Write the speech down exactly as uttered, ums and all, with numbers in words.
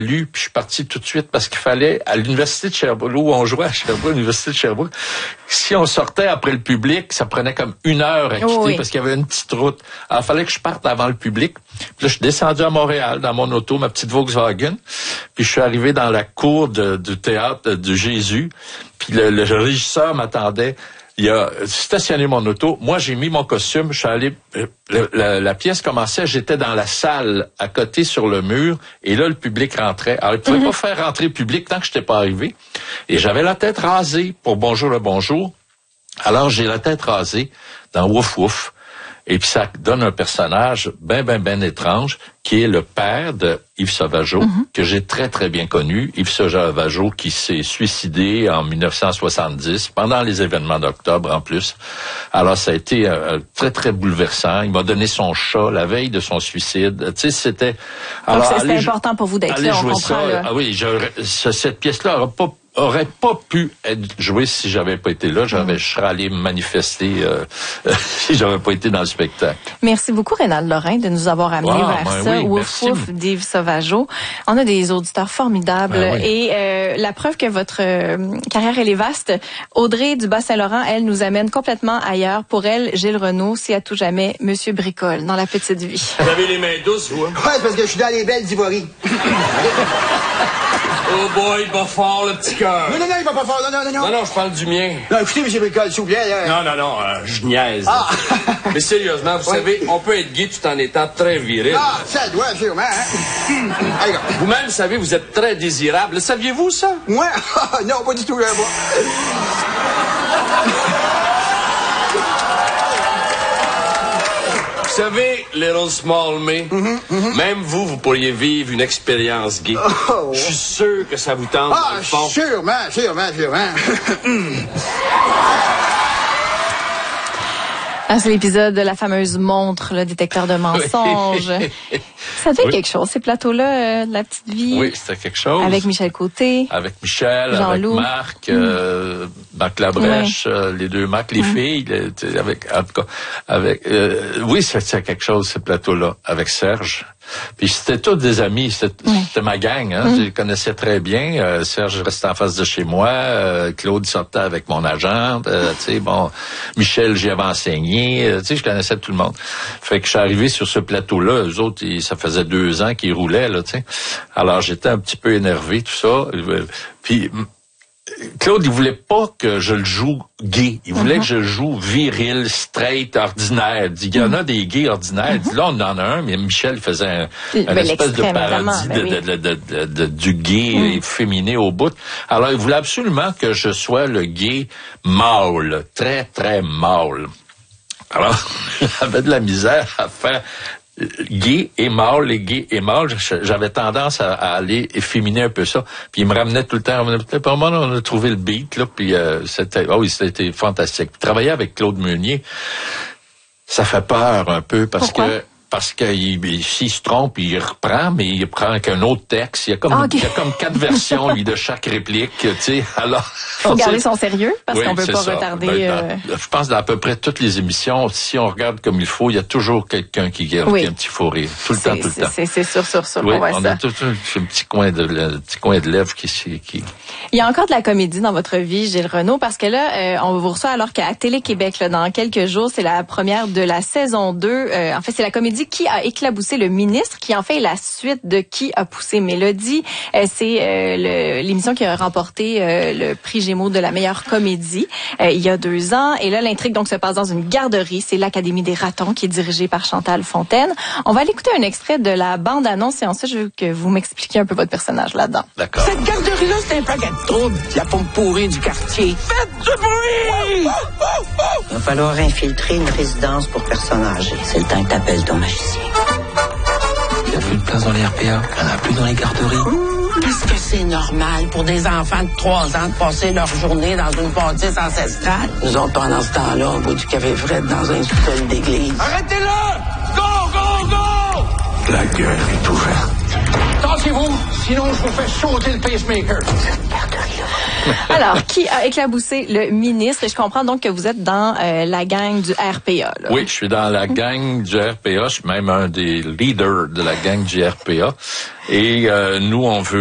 lu, puis je suis parti tout de suite parce qu'il fallait, à l'université de Sherbrooke, où on jouait à Sherbrooke, l'université de Sherbrooke, si on sortait après le public, ça prenait comme une heure à quitter oh oui. parce qu'il y avait une petite route. Alors, il fallait que je parte avant le public. Puis là, je suis descendu à Montréal dans mon auto, ma petite Volkswagen, puis je suis arrivé dans la cour de, du théâtre de, de Jésus, puis le, le régisseur m'attendait. Il a stationné mon auto. Moi, j'ai mis mon costume. Je suis allé. La, la, la pièce commençait. J'étais dans la salle à côté sur le mur. Et là, le public rentrait. Alors, il ne pouvait mm-hmm. pas faire rentrer le public tant que je n'étais pas arrivé. Et j'avais la tête rasée pour Bonjour le bonjour. Alors, j'ai la tête rasée dans Wouf Wouf. Et puis, ça donne un personnage ben, ben, ben étrange qui est le père de Yves Sauvageau, mm-hmm. que j'ai très, très bien connu. Yves Sauvageau qui s'est suicidé en dix-neuf cent soixante-dix, pendant les événements d'octobre en plus. Alors, ça a été euh, très, très bouleversant. Il m'a donné son chat la veille de son suicide. Tu sais, c'était... Alors, donc, c'était important pour vous d'être là, on comprend. Ça, là. Ah oui, je, cette pièce-là n'aurait pas aurait pas pu être joué si j'avais pas été là. J'avais, mm. je serais allé manifester euh, si j'avais pas été dans le spectacle. Merci beaucoup, Rénal Lorrain, de nous avoir amené wow, vers ben ça. Oui, Wouf Wouf d'Yves Sauvageau. On a des auditeurs formidables. Ben oui. Et euh, la preuve que votre euh, carrière, elle est vaste. Audrey du Bas-Saint-Laurent, elle, nous amène complètement ailleurs. Pour elle, Gilles Renaud, c'est à tout jamais Monsieur Bricole dans La Petite Vie. Vous avez les mains douces, vous? Hein? Ouais, c'est parce que je suis dans les belles d'Ivory. Oh boy, il va fort, le petit cœur. Non, non, non, il va pas fort. Non, non, non, non. Non, non, je parle du mien. Non, écoutez, M. Bricole, s'il vous plaît. Là. Non, non, non, euh, je niaise. Ah. Mais sérieusement, vous oui. savez, on peut être gay tout en étant très viril. Ah, ça doit, sûrement, hein. Allez, vous-même, vous savez, vous êtes très désirable. Le saviez-vous, ça? Moi? Non, pas du tout, là, moi. Vous savez, Little Small Me, mm-hmm, mm-hmm. même vous, vous pourriez vivre une expérience gay. Oh, je suis sûr que ça vous tente. Ah, sûrement, sûrement, sûrement. Ah, c'est l'épisode de la fameuse montre, le détecteur de mensonges. Oui. Ça fait oui. quelque chose, ces plateaux-là, euh, de La Petite Vie. Oui, c'était quelque chose. Avec Michel Côté. Avec Michel, Jean-Loup. Avec Marc, mmh. euh, Marc Labrèche, oui. euh, les deux Marc, les mmh. filles, les, avec, en tout cas, avec, euh, oui, c'était quelque chose, ces plateaux-là, avec Serge. Puis c'était tous des amis, c'était, oui. c'était ma gang, hein. Mm. Je les connaissais très bien. Euh, Serge restait en face de chez moi, euh, Claude sortait avec mon agent, euh, tu sais, bon, Michel, j'y avais enseigné, euh, tu sais, je connaissais tout le monde. Fait que je suis arrivé sur ce plateau-là, eux autres, ils, ça faisait deux ans qu'ils roulaient, là, tu sais. Alors j'étais un petit peu énervé, tout ça. Puis Claude, il voulait pas que je le joue gay. Il voulait uh-huh. que je joue viril, straight, ordinaire. Il dit, il y en a des gays ordinaires. Uh-huh. Il dit, là, on en a un, mais Michel faisait un, un espèce de parodie de, oui. de, de, de, de, du gay uh-huh. féminin au bout. Alors, il voulait absolument que je sois le gay mâle, très, très mâle. Alors, j'avais de la misère à faire gay et mâle, les gays et mâle, j'avais tendance à, à aller efféminer un peu ça. Puis il me ramenait tout le temps. Pour moi, on a trouvé le beat, là, puis euh, c'était, oh oui, c'était fantastique. Puis, travailler avec Claude Meunier, ça fait peur un peu parce Pourquoi? que parce qu'il s'il se trompe, il reprend, mais il prend qu'un autre texte. Il y a comme, okay. il y a comme quatre versions, lui, de chaque réplique, tu sais. Alors. Faut garder son sérieux, parce oui, qu'on peut pas ça. retarder, ben, dans, euh... je pense dans à peu près toutes les émissions, si on regarde comme il faut, il y a toujours quelqu'un qui garde oui. un petit faux rire. Tout le c'est, temps, tout le temps. C'est, c'est sûr, sûr, sûr. Oui, on, on ça. a tout un, un petit coin de, un petit coin de lèvres qui, qui. Il y a encore de la comédie dans votre vie, Gilles Renaud, parce que là, euh, on vous reçoit alors qu'à Télé-Québec, là, dans quelques jours, c'est la première de la saison deux. Euh, en fait, c'est la comédie Qui a éclaboussé le ministre, qui en fait est la suite de Qui a poussé Mélodie. Euh, c'est euh, le, l'émission qui a remporté euh, le prix Gémeaux de la meilleure comédie euh, il y a deux ans. Et là, l'intrigue donc se passe dans une garderie. C'est l'Académie des ratons qui est dirigée par Chantal Fontaine. On va aller écouter un extrait de la bande-annonce et ensuite, je veux que vous m'expliquiez un peu votre personnage là-dedans. D'accord. Cette garderie-là, c'est un paquet de troubles. La pomme pourrie du quartier. Faites du bruit! Il va falloir infiltrer une résidence pour personnes âgées. C'est le temps que t'appelles ton magicien. Il n'y a plus de place dans les R P A. Il n'y en a plus dans les garderies. Est-ce que c'est normal pour des enfants de trois ans de passer leur journée dans une bâtisse ancestrale? Nous autres, pendant ce temps-là, on boit du café frais dans un sous-sol d'église. Arrêtez-le! Go, go, go! La guerre est ouverte. Ton Avancez-vous, sinon je vous fais sauter le pacemaker. Alors, qui a éclaboussé le ministre? Et je comprends donc que vous êtes dans euh, la gang du R P A. Là. Oui, je suis dans la gang du R P A. Je suis même un des leaders de la gang du R P A. Et euh, nous, on veut